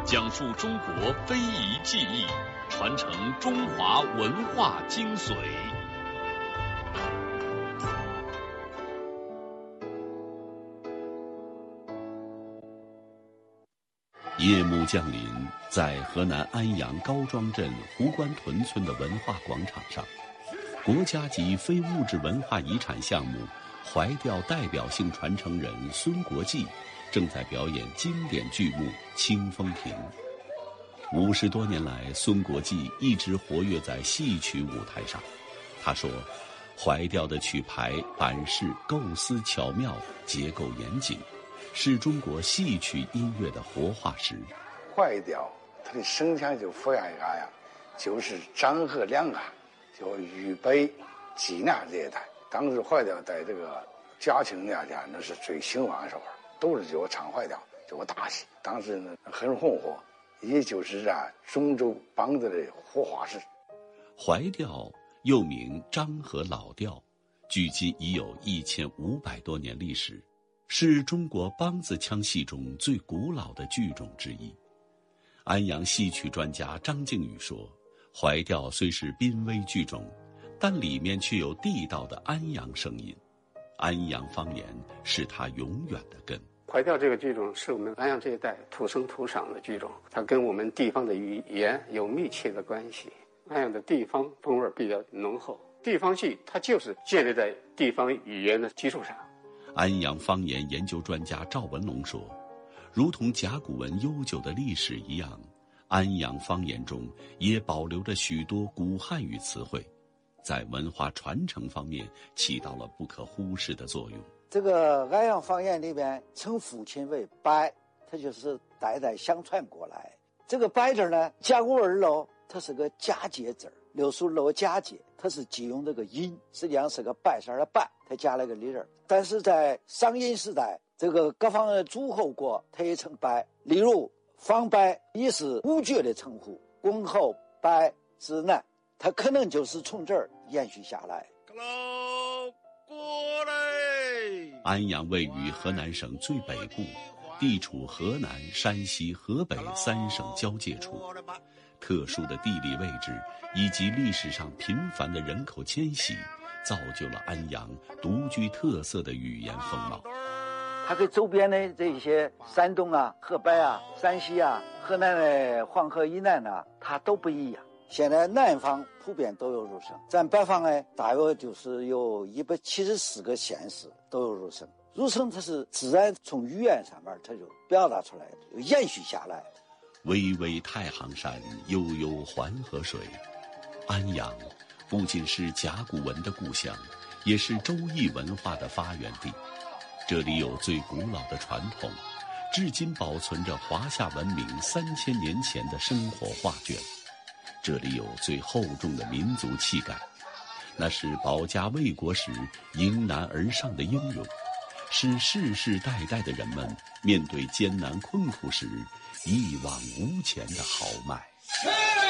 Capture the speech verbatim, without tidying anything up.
讲述中国非遗技艺，传承中华文化精髓。夜幕降临，在河南安阳高庄镇湖关屯村的文化广场上，国家级非物质文化遗产项目怀调代表性传承人孙国际正在表演经典剧目《清风亭》。五十多年来，孙国际一直活跃在戏曲舞台上。他说，怀调的曲牌版式构思巧妙，结构严谨，是中国戏曲音乐的活化石。 怀调它的声腔就俯下一下呀，就是张和两岸，就豫北济南这一带。当时怀调在这个嘉庆年间那是最兴旺的时候，都是就唱怀调，就大戏。当时呢很红火，也就是啊中州梆子的活化石。 怀调又名张和老调，距今已有一千五百多年历史，是中国梆子腔戏中最古老的剧种之一。安阳戏曲专家张靖宇说，怀调虽是濒危剧种，但里面却有地道的安阳声音，安阳方言是它永远的根。 怀调这个剧种是我们安阳这一带土生土长的剧种，它跟我们地方的语言有密切的关系。安阳的地方风味比较浓厚，地方戏它就是建立在地方语言的基础上。 安阳方言研究专家赵文龙说，如同甲骨文悠久的历史一样，安阳方言中也保留着许多古汉语词汇，在文化传承方面起到了不可忽视的作用。 这个安阳方言里边称父亲为伯，它就是代代相传过来。这个伯字呢，甲骨文喽，它是个假借字，六书楼假借，它是借用这个音，实际上是个拜山的拜，它加了个里人。但是在商殷时代，这个各方的诸侯国，它也称伯，例如方伯也是武爵的称呼，公侯伯之男，它可能就是从这儿延续下来。 过来！安阳位于河南省最北部，地处河南、山西、河北三省交界处。特殊的地理位置以及历史上频繁的人口迁徙，造就了安阳独具特色的语言风貌。 它跟周边的这些山东啊、河北啊、山西啊、河南的黄河以南啊，它都不一样。现在南方普遍都有入声，咱北方呢，大约就是有一百七十四个县市都有入声。入声它是自然从语言上面它就表达出来的，就延续下来。 巍巍太行山，悠悠黄河水。安阳不仅是甲骨文的故乡，也是周易文化的发源地。这里有最古老的传统，至今保存着华夏文明三千年前的生活画卷。这里有最厚重的民族气概，那是保家卫国时迎难而上的英勇，是世世代代的人们面对艰难困苦时一往无前的豪迈。